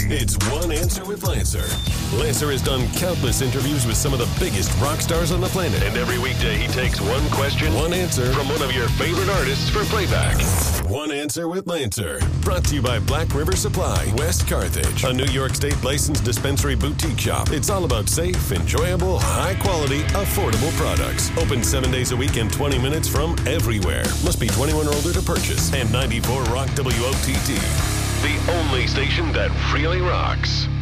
It's One Answer with Lancer. Lancer has done countless interviews with some of the biggest rock stars on the planet. And every weekday he takes one question, one answer from one of your favorite artists for playback. One Answer with Lancer. Brought to you by Black River Supply, West Carthage. A New York State licensed dispensary boutique shop. It's all about safe, enjoyable, high-quality, affordable products. Open 7 days a week and 20 minutes from everywhere. Must be 21 or older to purchase. And 94 Rock WOTT. The only station that really rocks.